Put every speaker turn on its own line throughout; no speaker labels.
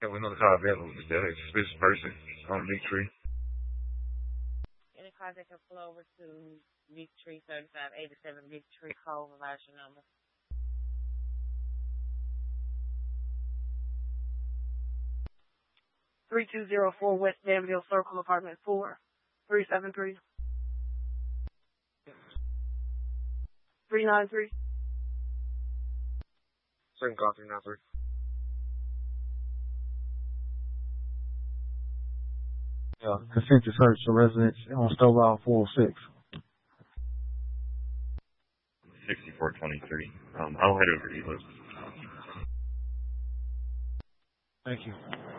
Yeah, we know the car available. Is there a suspicious person on Big Tree?
Any cars that can pull over to Big Tree 3587 Big Tree Cove, provide your number.
3204 West Danville Circle, Apartment 4, 373. 393.
Second call 393.
Consent to search for residents on Stovall 406.
6423. I'll head over to you, Liz.
Thank you.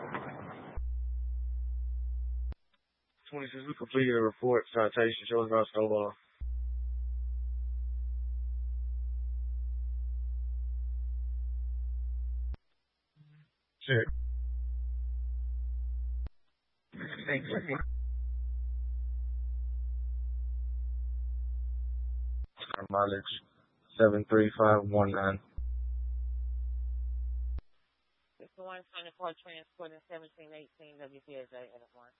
26, we completed a report citation showing about Stovall. Check. Thank you. Mileage 73519.
It's the 124 transporting 1718 WPSA at a one.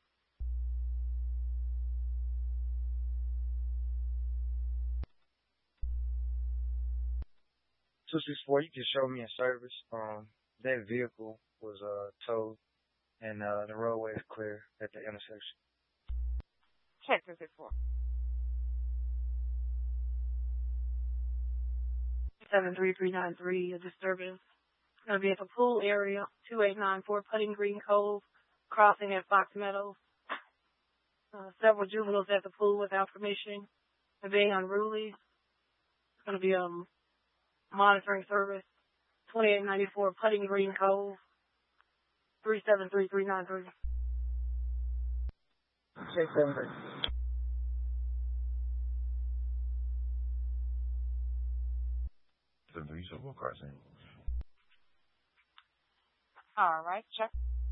Two six four. You can show me in service. That vehicle was towed, and the roadway is clear at the intersection.
Check 264.
73393, a disturbance. It's going to be at the pool area, 2894 Putting Green Cove, crossing at Fox Meadows. Several juveniles at the pool without permission and being unruly. It's going to be monitoring service, 2894 Putting Green Cove, 373393.
Check 73.
All right, check.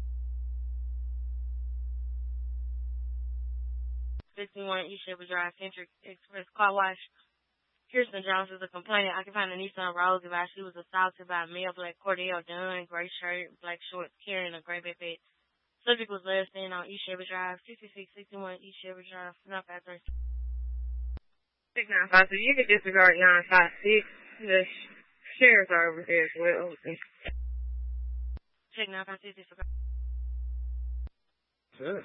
51 East Shepherd Drive, Centric Express Car Wash. Kirsten Jones is a complainant occupying the Nissan Rose device. She was assaulted by a male black Cordell Dunn, gray shirt, black shorts, carrying a gray backpack. Subject was last seen on East Shepherd Drive, 6661 East Shepherd Drive, not 53. 6952, you can disregard 956. The sheriffs are over there as well. Check 956, disregard.
Good.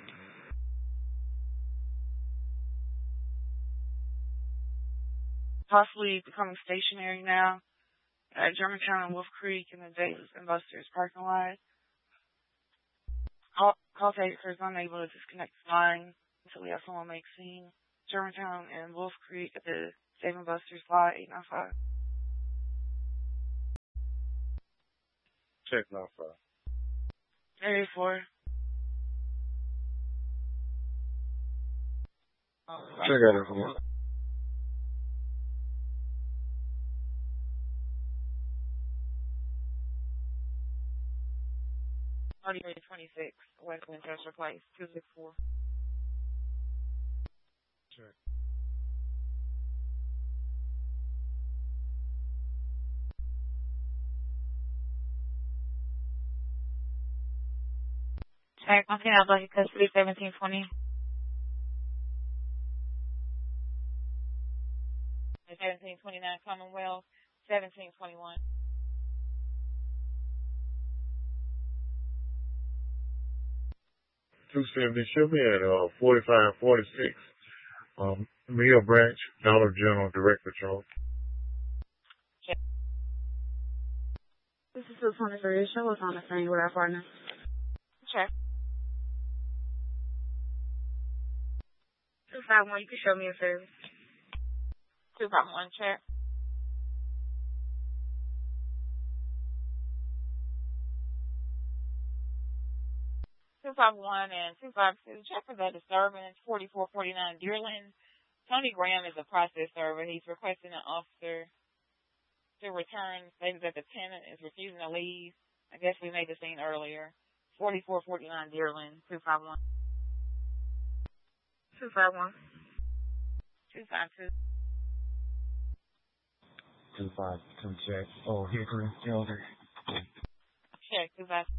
Possibly becoming stationary now at Germantown and Wolf Creek in the Davis and Buster's parking lot. Call taker is unable to disconnect the line until we have someone make scene. Germantown and Wolf Creek at the Dave and Buster's lot, 895.
Check 95.
84.
Check 84.
26, West Winchester Place, 264.
Check.
Check, I'm saying I'd like to custody 1720. 1729 Commonwealth, 1721.
270 should be at 4546. Mia Branch, Dollar General, Direct Patrol.
Check.
This is 223. Show us on the scene with our partner.
Check. 251, you can show me a service. 251, check. 251 and 252, check for that disturbance, 4449 Deerland. Tony Graham is a process server. He's requesting an officer to return, stating that the tenant is refusing to leave. I guess we made the scene earlier. 4449 Deerland, 251. 251. 252.
252 check. Oh, Hickory, Elder.
Check, 252.